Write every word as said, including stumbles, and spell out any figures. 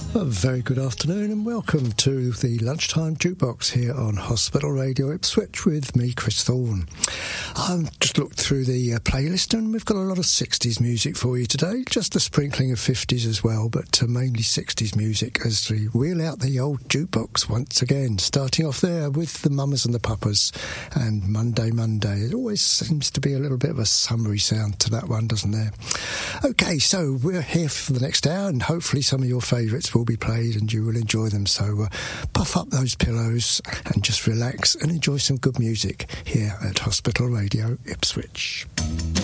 A very good afternoon and welcome to the Lunchtime Jukebox here on Hospital Radio Ipswich with me, Chris Thorne. I've just looked through the uh, playlist and we've got a lot of sixties music for you today, just a sprinkling of fifties as well, but uh, mainly sixties music as we wheel out the old jukebox once again, starting off there with the Mamas and the Papas and Monday, Monday. It always seems to be a little bit of a summery sound to that one, doesn't there? OK, so we're here for the next hour and hopefully some of your favourites will be played and you will enjoy them, so uh, puff up those pillows and just relax and enjoy some good music here at Hospital Radio Ipswich.